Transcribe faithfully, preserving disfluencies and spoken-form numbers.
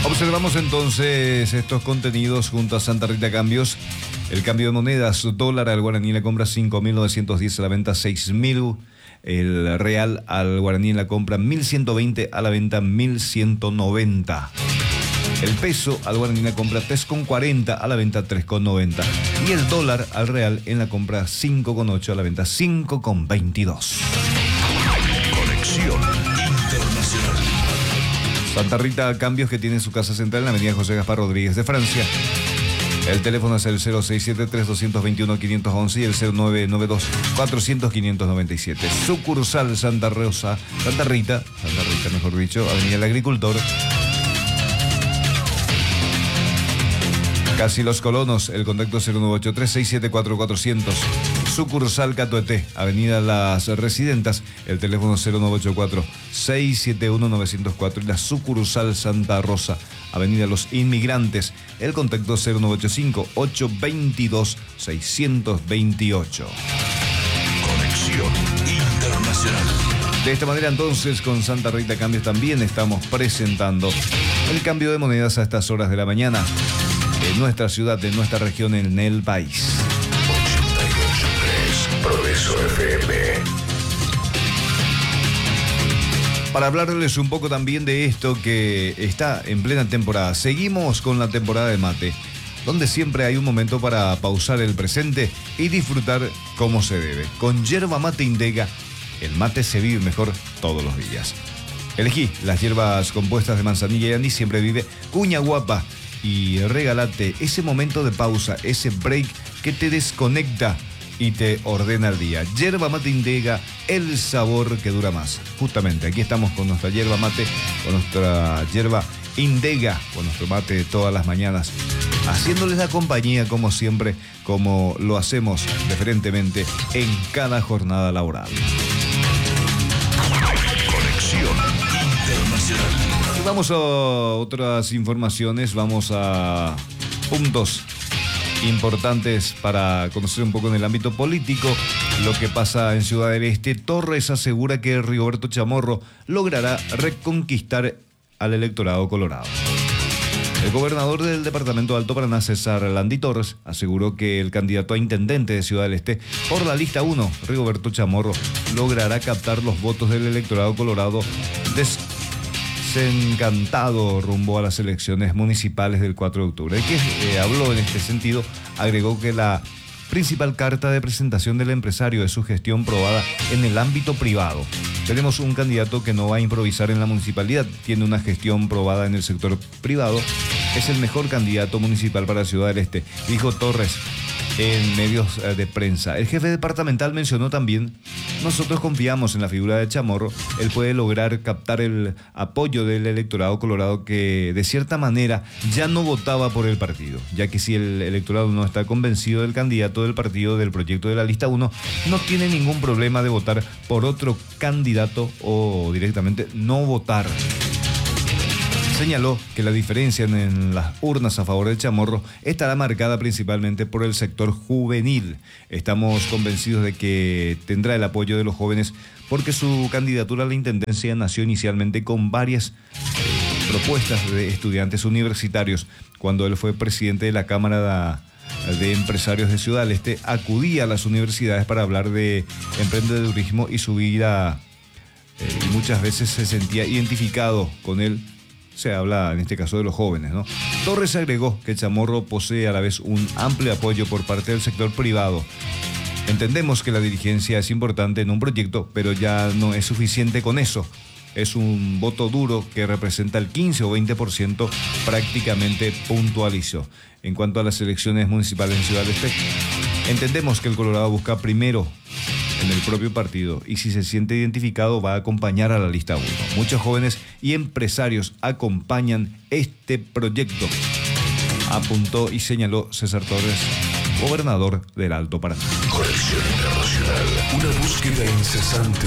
Observamos entonces estos contenidos junto a Santa Rita Cambios. El cambio de monedas, dólar al guaraní en la compra cinco mil novecientos diez, a la venta seis mil. El real al guaraní en la compra mil ciento veinte, a la venta mil ciento noventa. El peso al guaraní en la compra tres con cuarenta, a la venta tres con noventa. Y el dólar al real en la compra cinco con ocho, a la venta cinco con veintidós. Conexión Internacional. Santa Rita Cambios, que tiene su casa central en la avenida José Gaspar Rodríguez de Francia. El teléfono es el cero seis siete tres, dos dos uno, cinco once y el cero nueve nueve dos, cuatrocientos, quinientos noventa y siete. Sucursal Santa Rosa, Santa Rita, Santa Rita mejor dicho, Avenida El Agricultor. Casi Los Colonos, el contacto cero nueve ocho tres, seis siete cuatro, cuatrocientos. Sucursal Catuete, Avenida Las Residentas, el teléfono cero nueve ocho cuatro, seis siete uno, nueve cero cuatro. Y la sucursal Santa Rosa, Avenida Los Inmigrantes, el contacto cero nueve ocho cinco, ocho dos dos, seis dos ocho. Conexión Internacional. De esta manera entonces con Santa Rita Cambios también estamos presentando el cambio de monedas a estas horas de la mañana en nuestra ciudad, en nuestra región, en el país. ochenta y ocho punto tres Progreso F M. Para hablarles un poco también de esto que está en plena temporada. Seguimos con la temporada de mate, donde siempre hay un momento para pausar el presente y disfrutar como se debe. Con yerba mate Indega, el mate se vive mejor todos los días. Elegí las hierbas compuestas de manzanilla y anís, siempre vive cuña guapa, y regálate ese momento de pausa, ese break que te desconecta y te ordena el día. Yerba mate Indega, el sabor que dura más. Justamente aquí estamos con nuestra yerba mate, con nuestra yerba Indega, con nuestro mate de todas las mañanas, haciéndoles la compañía como siempre, como lo hacemos preferentemente en cada jornada laboral. Conexión Internacional. Y vamos a otras informaciones, vamos a puntos importantes para conocer un poco en el ámbito político lo que pasa en Ciudad del Este. Torres asegura que Rigoberto Chamorro logrará reconquistar al electorado colorado. El gobernador del departamento de Alto Paraná, César Landy Torres, aseguró que el candidato a intendente de Ciudad del Este por la lista uno, Rigoberto Chamorro, logrará captar los votos del electorado colorado desencantado rumbo a las elecciones municipales del cuatro de octubre. El que eh, habló en este sentido agregó que la principal carta de presentación del empresario es su gestión probada en el ámbito privado. Tenemos un candidato que no va a improvisar en la municipalidad, tiene una gestión probada en el sector privado, es el mejor candidato municipal para Ciudad del Este, dijo Torres en medios de prensa. El jefe departamental mencionó también: nosotros confiamos en la figura de Chamorro, él puede lograr captar el apoyo del electorado colorado que de cierta manera ya no votaba por el partido, ya que si el electorado no está convencido del candidato del partido del proyecto de la lista uno, no tiene ningún problema de votar por otro candidato o directamente no votar. Señaló que la diferencia en las urnas a favor de Chamorro estará marcada principalmente por el sector juvenil. Estamos convencidos de que tendrá el apoyo de los jóvenes porque su candidatura a la intendencia nació inicialmente con varias eh, propuestas de estudiantes universitarios. Cuando él fue presidente de la Cámara de, de Empresarios de Ciudad del Este, acudía a las universidades para hablar de emprendedurismo y su vida, eh, y muchas veces se sentía identificado con él. Se habla en este caso de los jóvenes, ¿no? Torres agregó que Chamorro posee a la vez un amplio apoyo por parte del sector privado. Entendemos que la dirigencia es importante en un proyecto, pero ya no es suficiente con eso. Es un voto duro que representa el quince o veinte por ciento, prácticamente puntualizó. En cuanto a las elecciones municipales en Ciudad del Este, entendemos que el Colorado busca primero en el propio partido y si se siente identificado va a acompañar a la lista uno. Muchos jóvenes y empresarios acompañan este proyecto, apuntó y señaló César Torres, gobernador del Alto Paraná. Conexión Internacional, una búsqueda incesante